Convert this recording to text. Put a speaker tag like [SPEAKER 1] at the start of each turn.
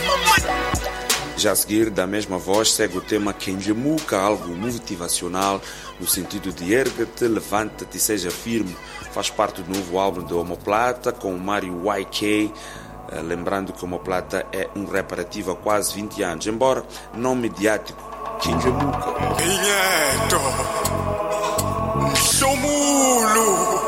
[SPEAKER 1] Já a seguir, da mesma voz, segue o tema Kenjemuka, algo motivacional, no sentido de erga-te, levanta-te e seja firme. Faz parte do novo álbum de Omoplata, com o Mario YK. Lembrando que Omoplata é um rapper ativo há quase 20 anos, embora não mediático. Kenjemuka.
[SPEAKER 2] Shomulu.